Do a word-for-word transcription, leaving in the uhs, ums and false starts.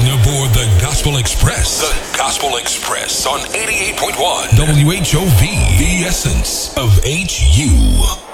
aboard the Gospel Express. The Gospel Express on eighty-eight point one W H O V, the essence of H U.